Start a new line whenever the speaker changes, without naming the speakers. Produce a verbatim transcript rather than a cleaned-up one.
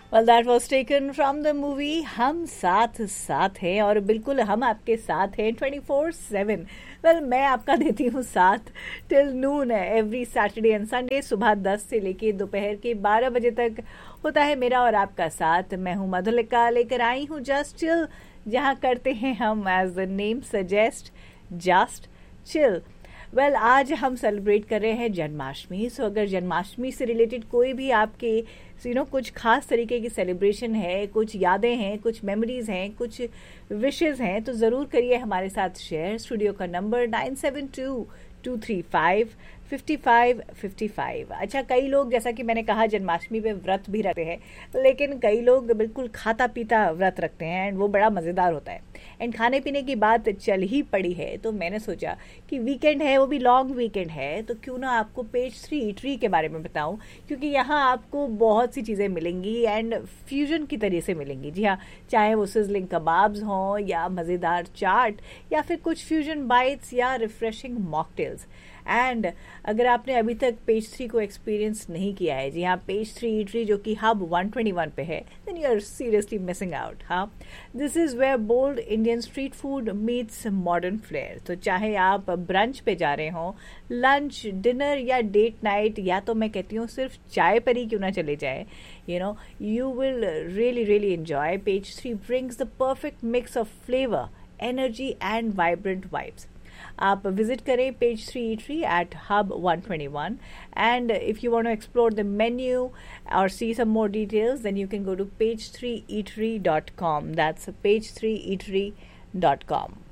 Well, that was taken from the movie हम साथ साथ हैं और बिल्कुल हम आपके साथ हैं ट्वेंटी फोर सेवन. वेल मैं आपका देती हूँ साथ till Noon every Saturday and Sunday. सुबह दस से लेके दोपहर के बारह बजे तक होता है मेरा और आपका साथ. मैं हूँ मधुलिका, लेकर आई हूँ जस्ट चिल, जहाँ करते हैं हम as the name suggest just chill. Well well, आज हम सेलिब्रेट कर रहे हैं जन्माष्टमी. सो so, अगर जन्माष्टमी से रिलेटेड कोई भी आपके यू नो कुछ खास तरीके की सेलिब्रेशन है, कुछ यादें हैं, कुछ मेमोरीज हैं, कुछ विशेस हैं, तो ज़रूर करिए हमारे साथ शेयर. स्टूडियो का number nine seven to to three five fifty five fifty five. अच्छा, कई लोग जैसा कि मैंने कहा जन्माष्टमी पे व्रत भी रखते हैं, लेकिन कई लोग बिल्कुल खाता पीता व्रत रखते हैं एंड वो बड़ा मज़ेदार होता है. एंड खाने पीने की बात चल ही पड़ी है तो मैंने सोचा कि वीकेंड है, वो भी लॉन्ग वीकेंड है, तो क्यों ना आपको पेज थ्री ईटरी के बारे में बताऊं, क्योंकि यहाँ आपको बहुत सी चीज़ें मिलेंगी एंड फ्यूजन की तरह से मिलेंगी. जी हाँ, चाहे वो सिजलिंग कबाब्स हों या मज़ेदार चाट या फिर कुछ फ्यूजन बाइट्स या रिफ्रेशिंग मॉकटेल्स. एंड अगर आपने अभी तक पेज थ्री को एक्सपीरियंस नहीं किया है, जी हाँ, पेज थ्री ईटरी जो कि हब वन ट्वेंटी वन पे है, then you are seriously missing out. हाँ, this is where bold Indian street food meets modern flare. तो चाहे आप ब्रंच पे जा रहे हों, लंच, डिनर या डेट नाइट, या तो मैं कहती हूँ सिर्फ चाय पर ही क्यों ना चले जाए, you know, you will really really enjoy. Page three brings the perfect mix of flavor, energy and vibrant vibes. आप विजिट करें page three eatery eight hub one twenty one, and if you want to explore the menu और सी सम more details, then you can go to page three eatery dot com. That's page three eatery dot com.